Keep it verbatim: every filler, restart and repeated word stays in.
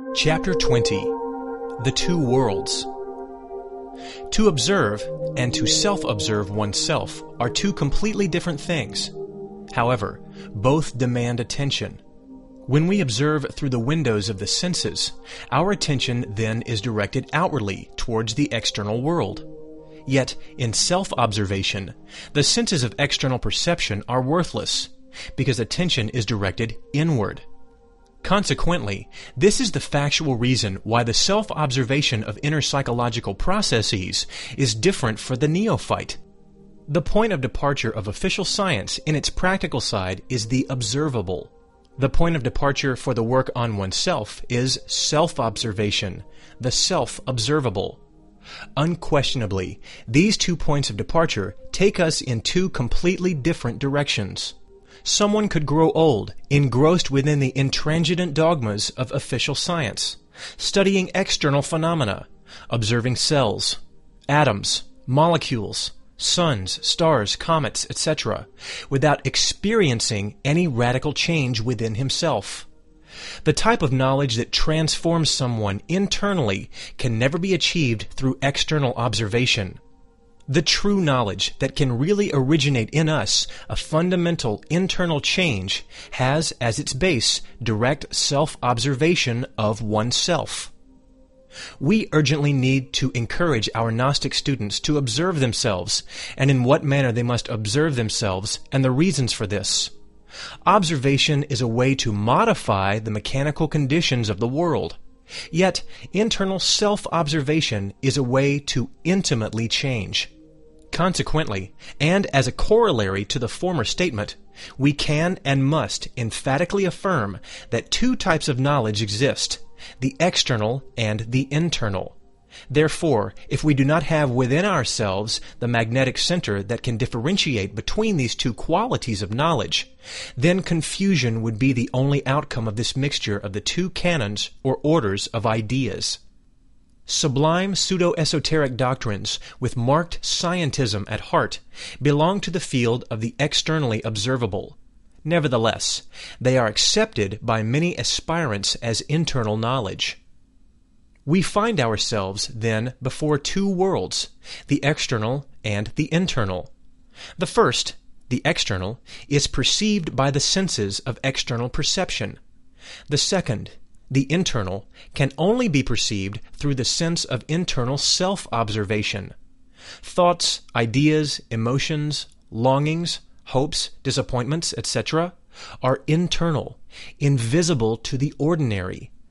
Chapter twenty. The Two Worlds. To observe and to self-observe oneself are two completely different things. However, both demand attention. When we observe through the windows of the senses, our attention then is directed outwardly towards the external world. Yet, in self-observation, the senses of external perception are worthless, because attention is directed inward. Consequently, this is the factual reason why the self-observation of inner psychological processes is different for the neophyte. The point of departure of official science in its practical side is the observable. The point of departure for the work on oneself is self-observation, the self-observable. Unquestionably, these two points of departure take us in two completely different directions. Someone could grow old, engrossed within the intransigent dogmas of official science, studying external phenomena, observing cells, atoms, molecules, suns, stars, comets, et cetera, without experiencing any radical change within himself. The type of knowledge that transforms someone internally can never be achieved through external observation. The true knowledge that can really originate in us a fundamental internal change has as its base direct self-observation of oneself. We urgently need to encourage our Gnostic students to observe themselves, and in what manner they must observe themselves, and the reasons for this. Observation is a way to modify the mechanical conditions of the world. Yet, internal self-observation is a way to intimately change. Consequently, and as a corollary to the former statement, we can and must emphatically affirm that two types of knowledge exist, the external and the internal. Therefore, if we do not have within ourselves the magnetic center that can differentiate between these two qualities of knowledge, then confusion would be the only outcome of this mixture of the two canons or orders of ideas. Sublime pseudo-esoteric doctrines with marked scientism at heart belong to the field of the externally observable. Nevertheless, they are accepted by many aspirants as internal knowledge. We find ourselves, then, before two worlds, the external and the internal. The first, the external, is perceived by the senses of external perception. The second, the internal, can only be perceived through the sense of internal self-observation. Thoughts, ideas, emotions, longings, hopes, disappointments, et cetera, are internal, invisible to the ordinary,